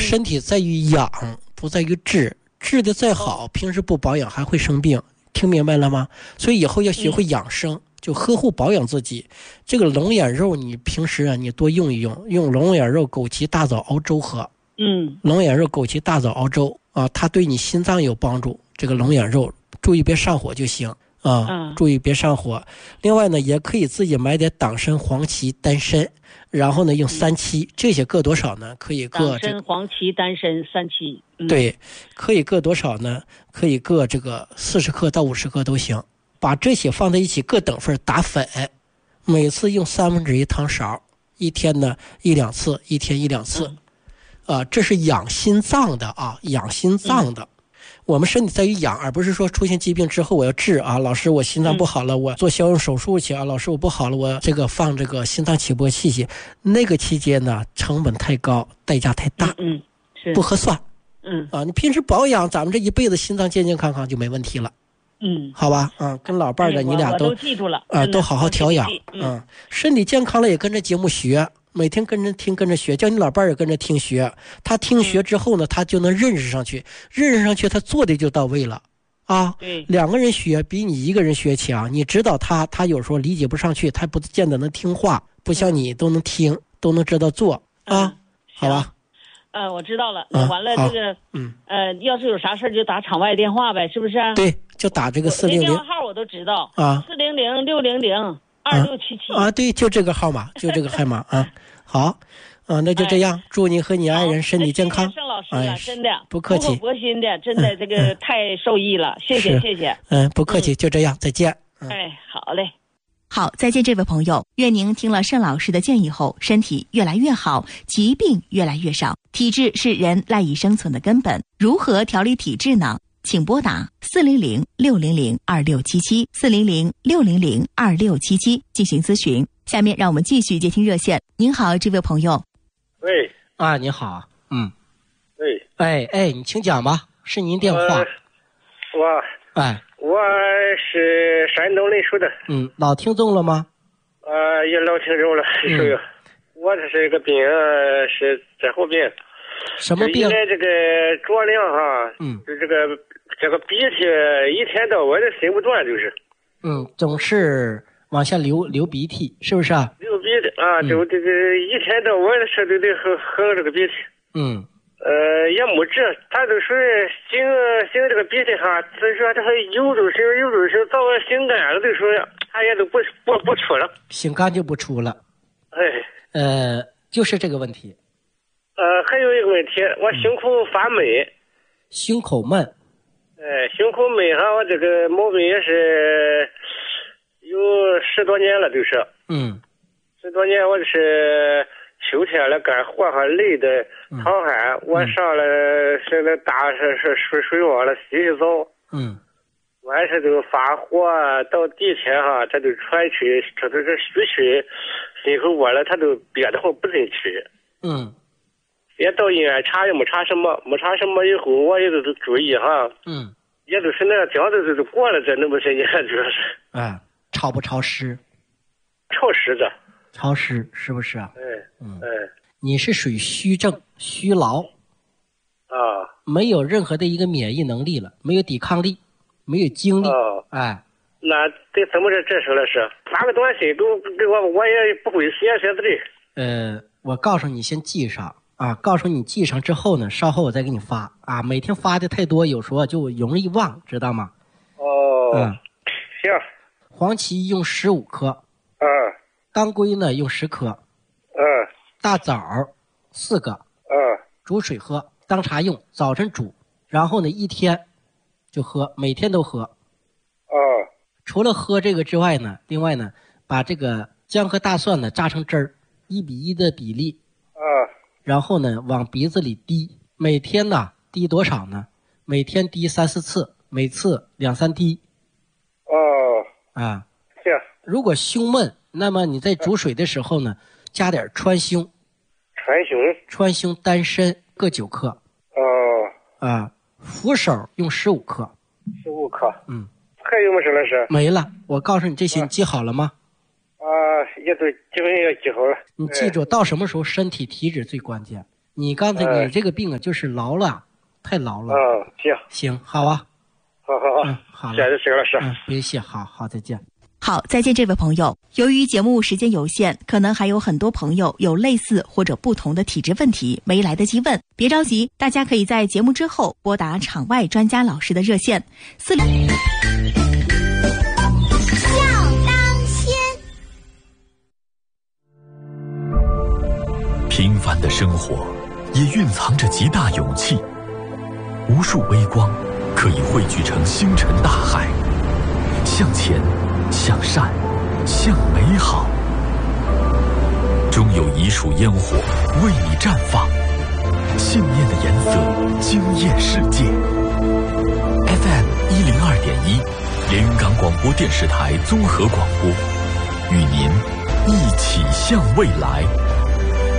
身体在于养，不在于治。治的再好，平时不保养还会生病，听明白了吗？所以以后要学会养生，就呵护保养自己。这个龙眼肉，你平时啊，你多用一用，用龙眼肉、枸杞、大枣熬粥喝。龙眼肉、枸杞、大枣熬粥啊，它对你心脏有帮助。这个龙眼肉，注意别上火就行啊，注意别上火。另外呢，也可以自己买点党参、黄芪、丹参。然后呢，用3七，这些各多少呢？可以各党参、黄芪、丹参3七。 对，可以各多少呢？可以各这个40克到50克都行。把这些放在一起，各等份打粉，每次用1/3汤勺，一天呢1、2次，一天1、2次。这是养心脏的啊，养心脏的。我们身体在于养，而不是说出现疾病之后我要治啊。老师，我心脏不好了，我做消融手术去啊。老师，我不好了，我这个放这个心脏起搏器去。那个期间呢，成本太高，代价太大， 是不合算。你平时保养，咱们这一辈子心脏健健康康就没问题了。好吧，跟老伴儿的你俩都记住了都好好调养。身体健康了也跟着节目学。每天跟着听跟着学，叫你老伴儿也跟着听学，他听学之后呢，他就能认识上去，他做的就到位了啊。2个人学比你1个人学强，你指导他有时候理解不上去，他不见得能听话，不像你都能听，都能知道做啊。好吧。 我知道了。完了这个要是有啥事就打场外电话呗，是不是？ 对，就打这个400。 电话号我都知道啊，400-600-2677。 对，就这个号码，就这个号码啊。好，那就这样，祝你和你爱人身体健康。 盛老师了，真的不客气， 博心的，真的这个太受益了，谢谢。 不客气，就这样，再见。 好嘞。 好，再见，这位朋友，愿您听了盛老师的建议后，身体越来越好，疾病越来越少。体质是人赖以生存的根本，如何调理体质呢？请拨打400-600-2677，400-600-2677进行咨询。下面让我们继续接听热线。您好，这位朋友。 喂。 你好。 喂。 你请讲吧，是您电话。 我是山东临沭的。 老听众了吗？ 也老听众了。我这是一个病，是这后病。 什么病？ 因为这个着凉哈，就这个鼻涕一天到晚的擤不断，就是。 总是往下流鼻涕，是不是啊？ 流鼻涕啊，就这一天到晚的事都得喝这个鼻涕。也没治，他都说擤这个鼻涕哈，他说他有的时候早晚擤干了，就说他也都不出了。 擤干就不出了。就是这个问题。 还有一个问题，我胸口发闷。 胸口闷。 胸口闷哈，我这个毛病也是有10多年了，就是。10多年，我就是秋天了干活哈，累的淌汗，我上了现在大是水汪了，洗澡。晚上就发火，到第一天哈，他就喘气，这都是虚气，心口窝了，他都憋得慌，不进去。也到医院查也没查什么以后，我也都注意哈。也都是那样，这样子就过了这那么些年，主要是。 潮不潮湿？ 潮湿的。 潮湿是不是啊？你是属于虚症、虚劳啊， 没有任何的一个免疫能力了，没有抵抗力，没有精力。 那得怎么这时候是发个短信给我也不会写字的。 我告诉你先记上啊，告诉你记上之后呢，稍后我再给你发啊。每天发的太多，有时候就容易忘，知道吗？ 行。 黄芪用15克。当归呢用10克。大枣4个。煮水喝，当茶用，早晨煮，然后呢1天就喝，每天都喝。除了喝这个之外呢，另外呢，把这个姜和大蒜呢榨成汁儿，1:1的比例。然后呢往鼻子里滴，每天呢滴多少呢？每天滴3、4次，每次2、3滴。 行。 如果胸闷，那么你在煮水的时候呢，加点川芎。川芎、丹参各9克。扶手用15克。 15克。还有没事了是？ 没了。我告诉你这些，你记好了吗？ 也都基本也记好了。 你记住，到什么时候身体体质最关键？ 你刚才你这个病啊，就是劳了，太劳了。 行， 好啊。 好， 好， 谢谢石老师。 别谢，好，再见。 好，再见，这位朋友。由于节目时间有限，可能还有很多朋友有类似或者不同的体质问题没来得及问，别着急，大家可以在节目之后拨打场外专家老师的热线40。 平凡的生活也蕴藏着极大勇气，无数微光可以汇聚成星辰大海，向前，向善，向美好，终有一束烟火为你绽放，信念的颜色惊艳世界。 FM 102.1连云港广播电视台综合广播，与您一起向未来。